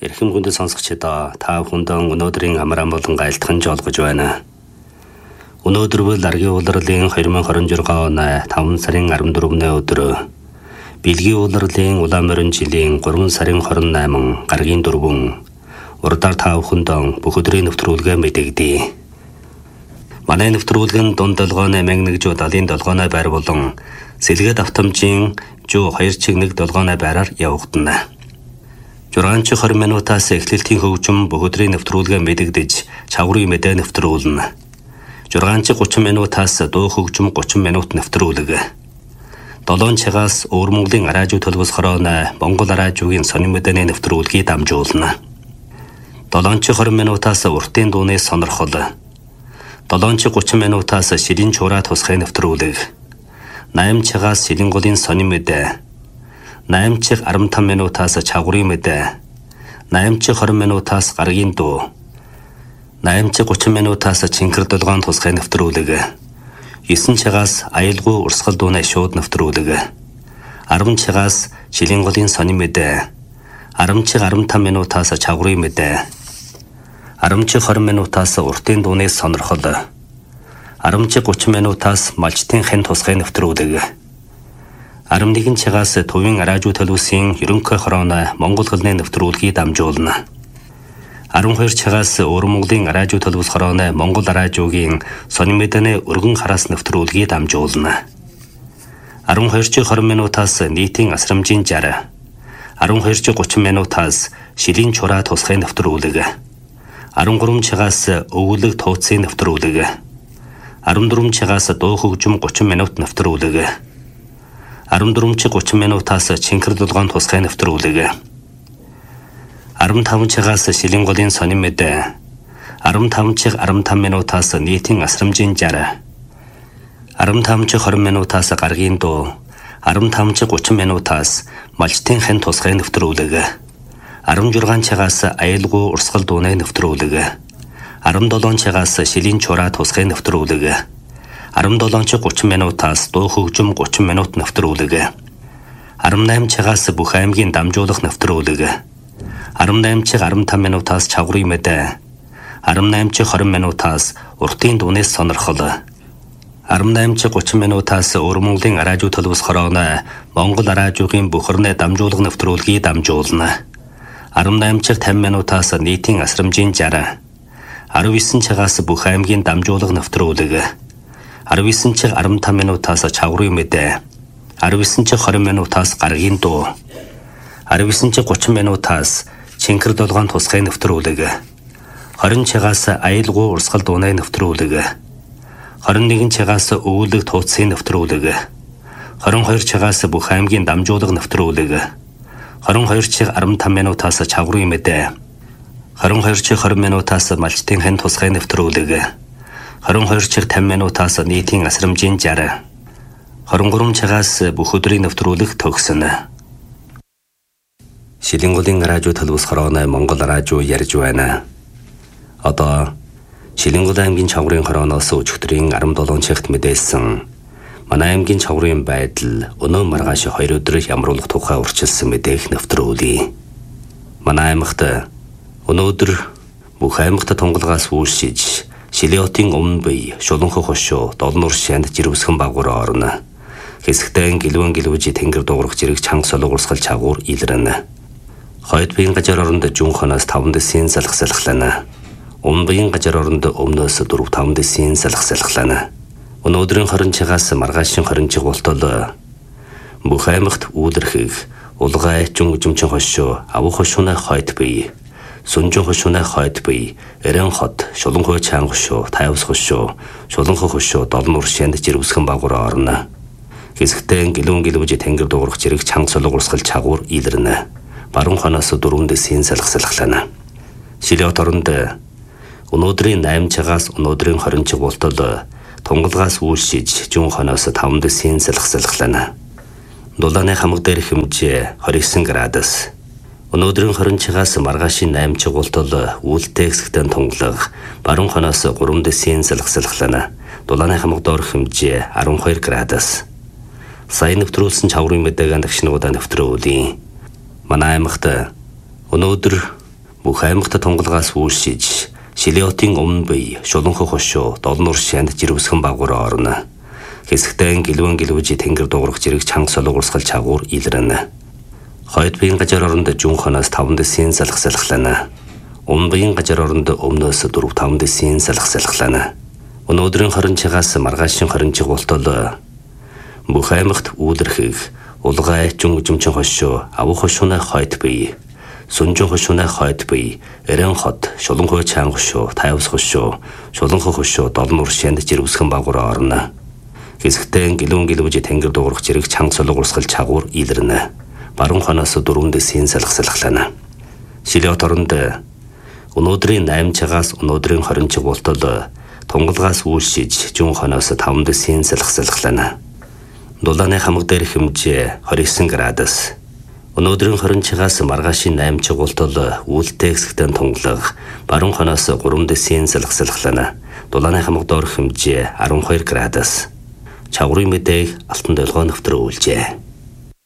Эрхэм хүндэт сонсогчдоо та бүхэндээ өнөөдрийн амран болон гайлтхан жолгож байна. Өнөөдөр бол Аргийн улирлын 2026 оны 5 сарын 14-ний өдөр Бэлгийн улирлын Улаанморин жилийн 3 сарын 28 гаргийн 4 урдаар та бүхэндээ бүх өдрийн нэвтрүүлгээ мэдэгдэе. Манай нэвтрүүлэг нь дунд долгооны 11 далийн долгооны байр болон сэлгээд автомжийн 2 чиг 1 долгооны байраар явагдана. 6-20 минутаас эхлэлтийн хөгжим бүх өдрийн нэвтрүүлгээ мэдэгдэж чаврын мэдээ нэвтрүүлнэ. 6-30 минутаас дуу хөгжим 30 минут нэвтрүүлэг. 7 цагаас Өвөр Монголын радио төлбөс хорооны Монгол радиогийн сонин мэдээний нэвтрүүлгийг дамжуулна. 7-20 минутаас уртын дууны сонирхол. 7-30 минутаас шилэн чураа тусгай нэвтрүүлэг. 8 цагаас шилэн голын сонин мэдээ. 8-15 минутаас чаврын мэдээ. 8-20 минутаас гаргийн дуу. 8-30 минутаас чинкэр долгоон тусгай нэвтрүүлэг. 9 цагаас аюулгүй урсгал дууны шууд нэвтрүүлэг. 10 цагаас шилэн голын сонин мэдээ. 10-15 минутаас чаврын мэдээ. 10-20 минутаас уртын дууны сонирхол. 10-30 минутаас малчтын хэн тусгай нэвтрүүлэг. 11 цагаас төвийн радио төлөвсийн ерөнхий хорооны Монгол хэлний нэвтрүүлгийг дамжуулна. 12 цагаас Өвөр Монголын радио төлөвс хорооны Монгол радиогийн сонин мэдээний өргөн хараас нэвтрүүлгийг дамжуулна. 12-20 минутаас нийтийн асрамжийн 60. 12-30 минутаас шилэн чураа тусгай нэвтрүүлэг. 13 цагаас өвөлөг тууцын нэвтрүүлэг. 14 цагаас дуу хөгжим 30 минут нэвтрүүлэг. 14-30 минутаас чинкэр долгоон тусгай нэвтрүүлэг. 15 цагаас шилэн голын сонин мэдээ. 15-15 минутаас нийтийн асрамжийн 60. 15-20 минутаас гаргийн дуу. 15-30 минутаас малчтын хэн тусгай нэвтрүүлэг. 16 цагаас аюулгүй урсгал дууны нэвтрүүлэг. 17 цагаас шилэн чураа тусгай нэвтрүүлэг. 17-30 минутаас дуу хөгжим 30 минут нэвтрүүлэг. 18 цагаас бүх аймгийн дамжуулах нэвтрүүлэг. 18-15 минутаас чаврын мэдээ. 18-20 минутаас уртын дууны сонирхол. 18-30 минутаас Өвөр Монголын радио төлөвс хорооны Монгол радиогийн бүх орны дамжуулах нэвтрүүлгийг дамжуулна. 18-50 минутаас нийтийн асрамжийн 60. 19 цагаас бүх аймгийн дамжуулах нэвтрүүлэг. 19-15 минутаас чаврын мэдээ. 19-20 минутаас гаргийн дуу. 19-30 минутаас чинкэр долгоон тусгай нэвтрүүлэг. 20 цагаас аюулгүй урсгал дууны нэвтрүүлэг. 21 цагаас өвөлөг тууцын нэвтрүүлэг. 22 цагаас бүх аймгийн дамжуулах нэвтрүүлэг. 22-15 минутаас чаврын мэдээ. 22-20 минутаас малчтын хэн тусгай нэвтрүүлэг. 22-50 минутаас нийтийн асрамжийн 60. 23 цагаас бүх өдрийн нэвтрүүлэг төгснө. Шилэн голын радио төлөвс хорооны Монгол радио ярьж байна. Одоо Шилэн гол аймгийн чаврын хорооноос өчигдрийн 17 цагт мэдээлсэн манай аймгийн чаврын байдал өнөө маргааш 2 өдөр ямруулах тухай урьдчилсан мэдээх нэвтрүүлье. Манай аймагт өнөөдөр бүх аймагт тунгалгаас үүсэж Шилиотын өмнө бие шуланхах хошуу долнуур шанд жирвсхэн багуур орно. Хэсэгтэн гэлвэн тэнгэр дуурах зэрэг чанга солонгорсгал чагуур илрэнэ. Хойд биеийн гажар оронд жун хоноос 5 дэсийн салхална. Өмнө биеийн гажар оронд өмнөөс 4-5 дэсийн салхална. Өнөөдрийн 20 цагаас маргаашийн 20 цаг болтол бүх аймагт үүлэрхийг улгай жумчин хошуу авах хошууны хойд бие Сүнжин хошууны хойд бие, Эрен хот, шуланхуй чанга хошуу, тайвс хошуу, шуланхах хошуу, долнуур шанд жирвсхэн багуур орно. Хэсэгтэн гэлвэн тэнгэр дуурах зэрэг чанга солонгорсгал чагуур илэрнэ. Баруун хоноос 4 дэсийн салхална. Шилиот оронд өнөөдрийн 8 цагаас өнөөдрийн 20 цаг болтол тунгалгаас үүсэж жун хоноос 5 дэсийн салхална. Дулааны хамаг дээрх хэмжээ 29 градус. Өнөөдрийн 20 цагаас маргаашийн 8 цаг болтол үүлтэй хэсэгтэн тунгалаг баруун хоноос 3 дэсийн салхална. Дулааны хамаг доорх хэмжээ 12 градус. Сайн нэвтрүүлсэн чаврын мэдээгийн дагшнуудаа нэвтрүүлье. Манай аймагт өнөөдөр Бүх аймагт тунгалгаас үүсэж Шилиотын өмнө бие шуланхо хошоо долнуур шанд жирвсхэн багвар орно. Хэсэгтэн гэлвэж тэнгэр дуурах зэрэг чанга солонгорсгал чагуур илрэнэ. Хойд биеийн гажар оронд жунханаас 5 дэсийн салхалхлана. Өмнө биеийн гажар оронд өмнөөс 4-5 дэсийн салхалхлана. Өнөөдрийн хорин чигаас маргаашийн хорин чиг болтол бүх аймагт үүлэрхийг улгай жумчин хошоо авах хошууны хойд бие Сүнжин хошууны хойд бие эрен хот шуланхой чанга хошоо тайвс хошоо шуланхой хошоо долнуур шанд жирвсхэн багвар орно. Хэсэгтэн гэлвэж тэнгэр дуурах зэрэг чанга солонгорсгал чагуур илрэнэ. Баруун хоноос 4 дэсийн салхалхлана. Шилиот оронд өнөөдрийн 8 цагаас өнөөдрийн 20 цаг болтол тунгалгаас үүсэж жун хоноос 5 дэсийн салхалхлана. Дулааны хамаг дээр хэмжээ 29 градус. Өнөөдрийн 20 цагаас маргаашийн 8 цаг болтол үүлтэй хэсэгтэн тунгалаг баруун хоноос 3 дэсийн салхалхлана. Дулааны хамаг доор хэмжээ 12 градус. Чагуурын мэдээг Алтан долгоо нэвтрүүлжээ.